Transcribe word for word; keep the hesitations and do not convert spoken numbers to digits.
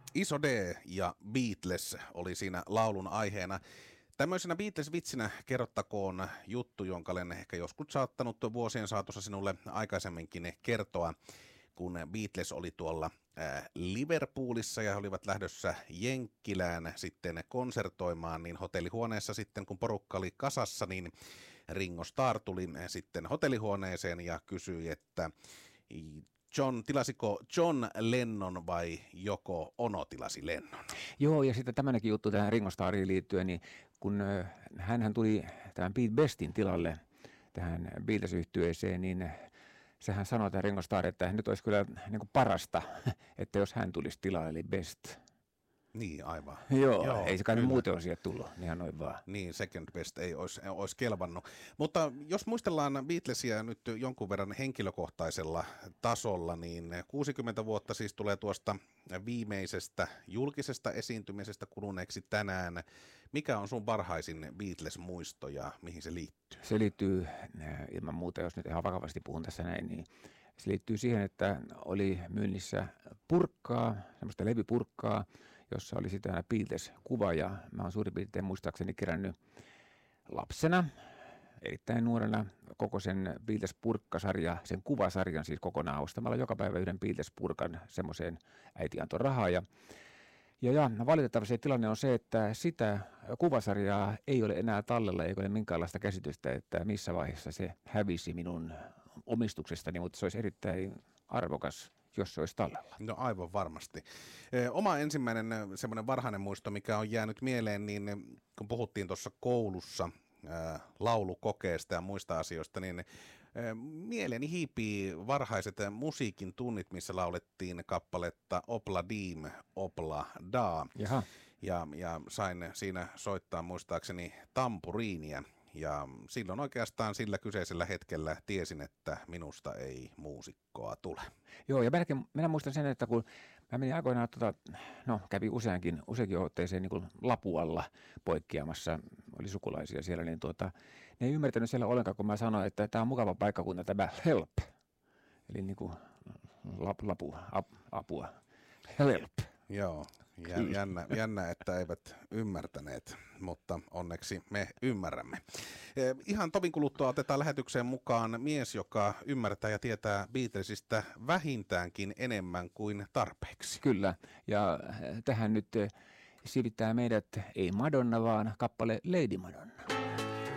Iso D ja Beatles oli siinä laulun aiheena. Tämmöisenä Beatles-vitsinä kerrottakoon juttu, jonka olen ehkä joskus saattanut vuosien saatossa sinulle aikaisemminkin kertoa, kun Beatles oli tuolla Liverpoolissa ja he olivat lähdössä Jenkkilään sitten konsertoimaan, niin hotellihuoneessa sitten kun porukka oli kasassa, niin Ringo Starr tuli sitten hotellihuoneeseen ja kysyi, että John, tilasiko John Lennon vai joko Ono tilasi Lennon? Joo, ja sitten tämmöinenkin juttu tähän Ringo Starriin liittyen, niin kun hänhän tuli tämän Pete Bestin tilalle tähän Beatles-yhtyeeseen, niin sehän sanoi tämä Ringo Starr, että nyt olisi kyllä niin kuin parasta, että jos hän tulisi tilalle, eli Best. Niin, aivan. Joo, Joo ei se kai muuten ole sieltä tullut, ihan noin vaan. Niin, second best ei olisi, olisi kelvannut. Mutta jos muistellaan Beatlesia nyt jonkun verran henkilökohtaisella tasolla, niin kuusikymmentä vuotta siis tulee tuosta viimeisestä julkisesta esiintymisestä kuluneeksi tänään. Mikä on sun parhaisin Beatles-muisto ja mihin se liittyy? Se liittyy ilman muuta, jos nyt ihan vakavasti puhun tässä näin, niin se liittyy siihen, että oli myynnissä purkkaa, semmoista levypurkkaa, jossa oli sitä Beatles-kuva, ja mä oon suurin piirtein muistaakseni kerännyt lapsena, erittäin nuorena, koko sen Beatles-purkkasarja, sen kuvasarjan siis kokonaan ostamalla joka päivä yhden Beatles-purkan, semmoiseen äiti antoi rahaa, ja Ja, ja valitettavasti tilanne on se, että sitä kuvasarjaa ei ole enää tallella, eikä ole minkäänlaista käsitystä, että missä vaiheessa se hävisi minun omistuksestani, mutta se olisi erittäin arvokas, jos se olisi tallella. No aivan varmasti. Oma ensimmäinen semmoinen varhainen muisto, mikä on jäänyt mieleen, niin kun puhuttiin tuossa koulussa laulukokeesta ja muista asioista, niin mieleeni hiipii varhaiset musiikin tunnit, missä laulettiin kappaletta Opla Dim, Opla Da. Jaha. Ja, ja sain siinä soittaa muistaakseni tampuriinia. Ja silloin oikeastaan sillä kyseisellä hetkellä tiesin, että minusta ei muusikkoa tule. Joo, ja minäkin, minä muistan sen, että kun mä menin aikoinaan, tuota, no kävi useankin, useankin otteeseen niin kuin Lapualla poikkeamassa, oli sukulaisia siellä, niin tuota, ne ei ymmärtänyt siellä ollenkaan, kun mä sanoin, että tämä on mukava paikkakunta, tämä help. Eli niin kuin lap, lapu, ap, apua, help. Joo, jännä, jännä, että eivät ymmärtäneet, mutta onneksi me ymmärrämme. Ihan tovin kuluttua otetaan lähetykseen mukaan mies, joka ymmärtää ja tietää Beatlesista vähintäänkin enemmän kuin tarpeeksi. Kyllä, ja tähän nyt sivittää meidät ei Madonna, vaan kappale Lady Madonna.